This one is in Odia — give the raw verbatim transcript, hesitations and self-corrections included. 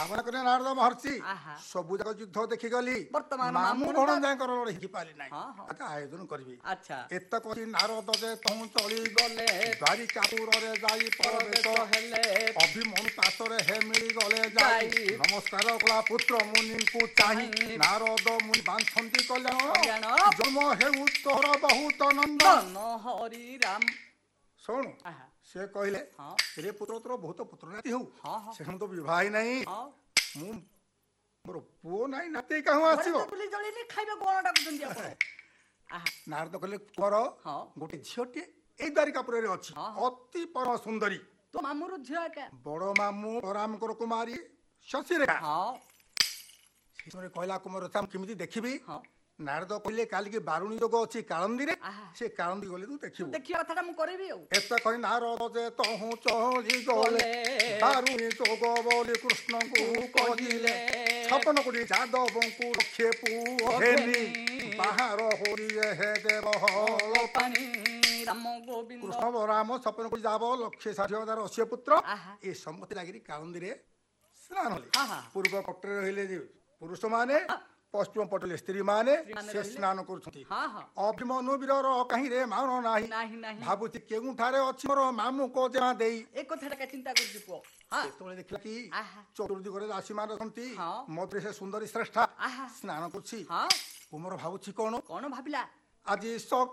ଭାବନା କଲେ ନାରଦ ମହର୍ଷି ଆହା। ସବୁ ଯାକ ଯୁଦ୍ଧ ଦେଖିଗଲି ବର୍ତ୍ତମାନ ମାମୁଁ ମାମୁଁ ଭଣଜାଙ୍କର ଦେଖିପାରିଲି ନାହିଁ ହଁ, ହଁ। ଆଚ୍ଛା ଆୟୋଜନ କରିବି ଆଚ୍ଛା ଏତେ କହି ନାରଦ ଯେ ତହୁଁ ଚଳି ଗଲେ ଦ୍ୱାରିକାପୁରରେ ଯାଇ ପରବେଶ ପରବେଶ ହେଲେ ଅଭିମନ୍ୟୁ ପାଶରେ ହେ ମିଳିଗଲେ ଯାଇ ଯାଇ ନମସ୍କାର କଲା ପୁତ୍ର ମୁନିଙ୍କୁ ଚାହିଁ ଚାହିଁ ନାରଦ ମୁନି ବାନ୍ଧନ୍ତି କଲ୍ୟାଣ କଲ୍ୟାଣ ଜନ୍ମ ହେଉ ତୋର ବହୁତ ନନ୍ଦ ଧନ ହରି ରାମ ଶୁଣୁ ଆହା। ସେ କହିଲେ ହଁ ରେ ପୁତ୍ର ତୋର ବହୁତ ପୁତ୍ର ନାତି ହଉ ହଁ ହଁ ସେ ତ ବିବାହ ନାହିଁ ହଁ ମୁଁ ମୋର ପୁଅ ନାହିଁ ନାତି କାହୁଁ ଘରେ ଆସିବ ତ ବୁଲି ଜଳିନି ଖାଇବା କଣ ଡାକୁଛନ୍ତି ଆପଣ ଆହା। ନାରଦ କହିଲେ କୁମର ହଁ ଗୋଟେ ଝିଅଟିଏ ଏଇ ଦ୍ୱାରିକାପୁରରେ ଅଛି ହଁ, ହଁ। ଅତି ପରମ ସୁନ୍ଦରୀ ତୋ ମାମୁଁର ଝିଅ ଏକା ବଡ ମାମୁଁ ପରାମଙ୍କର କୁମାରୀ ଶଶୀରେଖା ହଁ ସେ ସମୟରେ କହିଲା କୁମାର ମୁଁ କେମିତି ଦେଖିବି ହଁ ନାରଦ କହିଲେ କାଲିକି ବାରୁଣୀ ଯୋଗ ଅଛି କାଳନ୍ଦୀରେ ଆହା। ସେ କାଳନ୍ଦୀ ଗଲେ ତୁ ଦେଖିବୁ ଦେଖିବା କଥାଟା ମୁଁ କରିବି ଆଉ ଏତେ କହି ନାରଦ ଯେ ତହୁଁ ଚଳି ଗଲେ ଗଲେ ବାରୁଣୀ ଯୋଗ ବୋଲି କୃଷ୍ଣଙ୍କୁ କହିଲେ ଛପନ କୋଟି ଯାଦବଙ୍କୁ ରକ୍ଷେ ପୁଅ ହେନି ବାହାର ହୋଇ ହେ ଦେବ ହଳ ପାଣି ରାମ ଗୋବିନ୍ଦ କୃଷ୍ଣ ରାମ ଛପନ କୋଟି ଯାବ ଲକ୍ଷେ ଷାଠିଏ ହଜାର ଅଶୀ ପୁତ୍ର ଆହା। ଏ ସମସ୍ତେ ଲାଗିରି କାଳନ୍ଦୀରେ ସ୍ନାନ ହେଲେ ହଁ, ହଁ। ପୂର୍ବ ପଟରେ ରହିଲେ ଯେ ପୁରୁଷମାନେ ପଶ୍ଚିମ ପଟରେ ସ୍ତ୍ରୀମାନେ ସ୍ତ୍ରୀମାନେ ସେ ରହିଲେ। ସ୍ନାନ କରୁଛନ୍ତି ହଁ, ହଁ। ଅଭିମନ୍ୟୁ ବୀରର କାହିଁରେ ମାନ ନାହିଁ ନାହିଁ ନାହିଁ ଭାବୁଛି କେଉଁଠାରେ ଅଛି ମୋର ମାମୁଁ କୋଜା ଦେଇ ଏ କଥାଟା କା ଚିନ୍ତା କରୁଛି ପୁଅ ହଁ ଯେତେବେଳେ ଦେଖିଲା କି ଆହା। ଚତୁର୍ଦିଗରେ ଦାସୀମାନେ ଅଛନ୍ତି ହଁ। ମତରେ ସେ ସୁନ୍ଦରୀ ଶ୍ରେଷ୍ଠା ଆହା। ସ୍ନାନ କରୁଛି ହଁ କୁମର ଭାବୁଛି କଣ କଣ ଭାବିଲା ଆଜି ସ